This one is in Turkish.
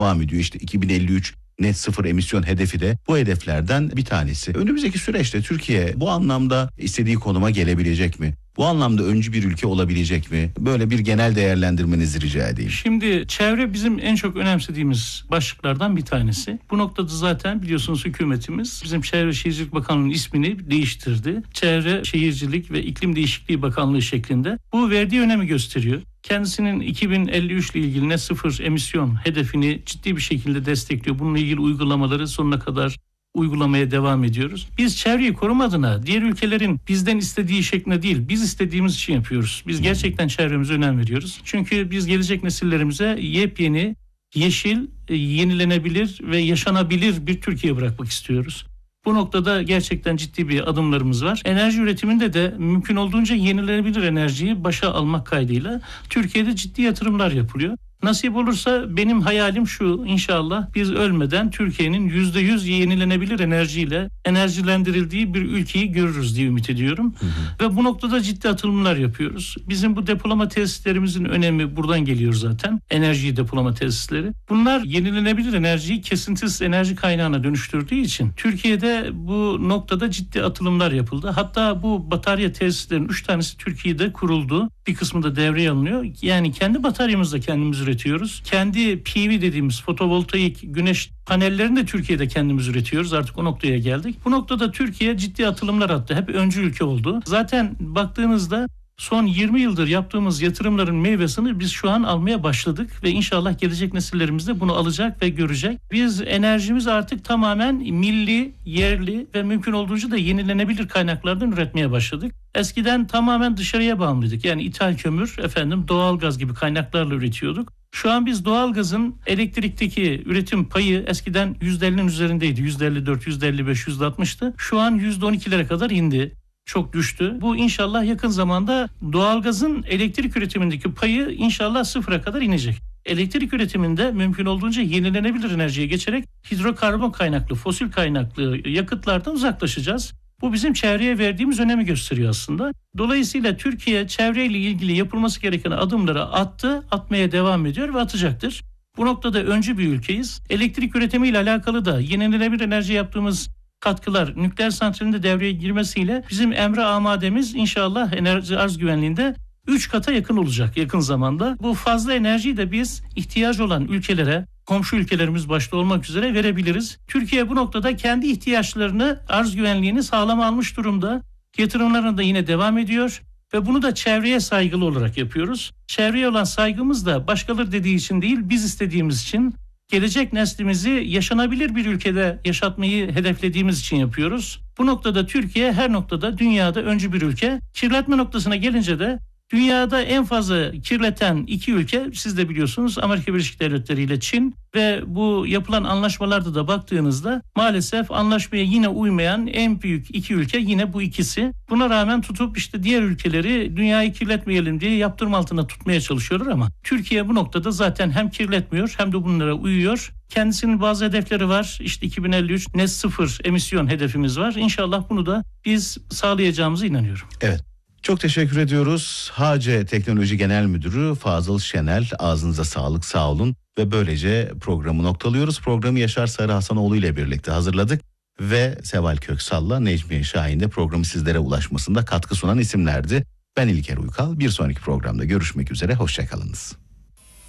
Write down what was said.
devam ediyor. İşte 2053 net sıfır emisyon hedefi de bu hedeflerden bir tanesi. Önümüzdeki süreçte Türkiye bu anlamda istediği konuma gelebilecek mi? Bu anlamda öncü bir ülke olabilecek mi? Böyle bir genel değerlendirmenizi rica edeyim. Şimdi çevre bizim en çok önemsediğimiz başlıklardan bir tanesi. Bu noktada zaten biliyorsunuz hükümetimiz bizim Çevre Şehircilik Bakanlığı'nın ismini değiştirdi. Çevre, Şehircilik ve İklim Değişikliği Bakanlığı şeklinde. Bu verdiği önemi gösteriyor. Kendisinin 2053 ile ilgili net sıfır emisyon hedefini ciddi bir şekilde destekliyor. Bununla ilgili uygulamaları sonuna kadar uygulamaya devam ediyoruz. Biz çevreyi koruma adına diğer ülkelerin bizden istediği şeklinde değil, biz istediğimiz için yapıyoruz. Biz gerçekten çevremize önem veriyoruz. Çünkü biz gelecek nesillerimize yepyeni, yeşil, yenilenebilir ve yaşanabilir bir Türkiye bırakmak istiyoruz. Bu noktada gerçekten ciddi bir adımlarımız var. Enerji üretiminde de mümkün olduğunca yenilenebilir enerjiyi başa almak kaydıyla Türkiye'de ciddi yatırımlar yapılıyor. Nasip olursa benim hayalim şu, inşallah biz ölmeden Türkiye'nin %100 yenilenebilir enerjiyle enerjilendirildiği bir ülkeyi görürüz diye ümit ediyorum. Ve bu noktada ciddi atılımlar yapıyoruz. Bizim bu depolama tesislerimizin önemi buradan geliyor zaten. Enerji depolama tesisleri. Bunlar yenilenebilir enerjiyi kesintisiz enerji kaynağına dönüştürdüğü için Türkiye'de bu noktada ciddi atılımlar yapıldı. Hatta bu batarya tesislerin 3 tanesi Türkiye'de kuruldu. Bir kısmı da devreye alınıyor. Yani kendi bataryamızı da kendimiz üretiyoruz. Kendi PV dediğimiz fotovoltaik güneş panellerini de Türkiye'de kendimiz üretiyoruz. Artık o noktaya geldik. Bu noktada Türkiye ciddi atılımlar attı. Hep öncü ülke oldu. Zaten baktığınızda son 20 yıldır yaptığımız yatırımların meyvesini biz şu an almaya başladık ve inşallah gelecek nesillerimiz de bunu alacak ve görecek. Biz enerjimizi artık tamamen milli, yerli ve mümkün olduğunca da yenilenebilir kaynaklardan üretmeye başladık. Eskiden tamamen dışarıya bağımlıydık. Yani ithal kömür, doğalgaz gibi kaynaklarla üretiyorduk. Şu an biz doğalgazın elektrikteki üretim payı eskiden %50'nin üzerindeydi. %54, %55, %60'tı. Şu an %12'lere kadar indi. Çok düştü. Bu inşallah yakın zamanda doğalgazın elektrik üretimindeki payı inşallah sıfıra kadar inecek. Elektrik üretiminde mümkün olduğunca yenilenebilir enerjiye geçerek hidrokarbon kaynaklı, fosil kaynaklı yakıtlardan uzaklaşacağız. Bu bizim çevreye verdiğimiz önemi gösteriyor aslında. Dolayısıyla Türkiye çevreyle ilgili yapılması gereken adımları attı, atmaya devam ediyor ve atacaktır. Bu noktada öncü bir ülkeyiz. Elektrik üretimiyle alakalı da yenilenebilir enerji yaptığımız katkılar nükleer santralinde devreye girmesiyle bizim emre amademiz inşallah enerji arz güvenliğinde 3 kata yakın olacak yakın zamanda. Bu fazla enerjiyi de biz ihtiyacı olan ülkelere, komşu ülkelerimiz başta olmak üzere verebiliriz. Türkiye bu noktada kendi ihtiyaçlarını, arz güvenliğini sağlama almış durumda. Yatırımlarına da yine devam ediyor ve bunu da çevreye saygılı olarak yapıyoruz. Çevreye olan saygımız da başkaları dediği için değil, biz istediğimiz için, gelecek neslimizi yaşanabilir bir ülkede yaşatmayı hedeflediğimiz için yapıyoruz. Bu noktada Türkiye her noktada dünyada öncü bir ülke. Kirletme noktasına gelince de dünyada en fazla kirleten iki ülke, siz de biliyorsunuz, Amerika Birleşik Devletleri ile Çin ve bu yapılan anlaşmalarda da baktığınızda maalesef anlaşmaya yine uymayan en büyük iki ülke yine bu ikisi. Buna rağmen tutup işte diğer ülkeleri dünyayı kirletmeyelim diye yaptırım altında tutmaya çalışıyorlar ama Türkiye bu noktada zaten hem kirletmiyor hem de bunlara uyuyor. Kendisinin bazı hedefleri var. İşte 2053 net sıfır emisyon hedefimiz var. İnşallah bunu da biz sağlayacağımıza inanıyorum. Evet. Çok teşekkür ediyoruz. HC Teknoloji Genel Müdürü Fazıl Şenel, ağzınıza sağlık, sağ olun. Ve böylece programı noktalıyoruz. Programı Yaşar Sarı Hasanoğlu ile birlikte hazırladık. Ve Seval Köksal'la Necmiye Şahin de programı sizlere ulaşmasında katkı sunan isimlerdi. Ben İlker Uykal. Bir sonraki programda görüşmek üzere. Hoşçakalınız.